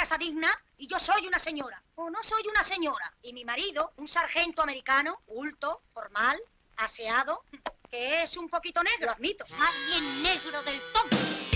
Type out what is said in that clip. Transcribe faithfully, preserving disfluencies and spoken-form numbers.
casa digna y yo soy una señora. O no soy una señora. Y mi marido, un sargento americano, culto, formal, aseado, que es un poquito negro, admito. Más bien negro del todo.